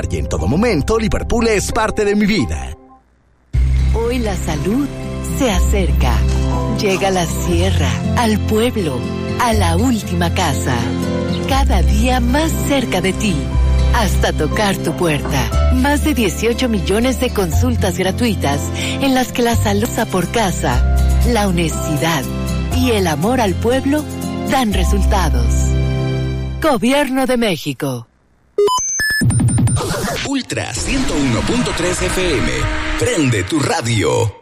lugar y en todo momento, Liverpool es parte de mi vida. Hoy la salud se acerca. Llega a la sierra, al pueblo, a la última casa. Cada día más cerca de ti, hasta tocar tu puerta. Más de 18 millones de consultas gratuitas en las que la salud por casa, la honestidad y el amor al pueblo dan resultados. Gobierno de México. Ultra 101.3 FM. Prende tu radio.